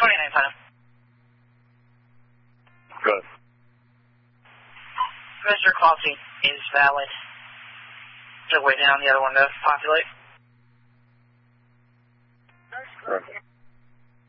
29 final. Good. Mr. Coffee is valid. Still waiting on the other one to populate. Correct.